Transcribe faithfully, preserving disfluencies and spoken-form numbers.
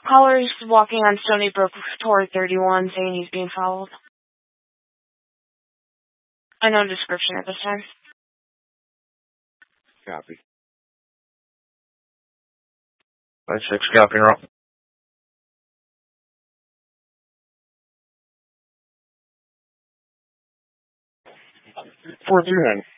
Caller's walking on Stony Brook toward thirty-one, saying he's being followed. Unknown description at this time. Copy. Five six, copy, roll. Four three nine.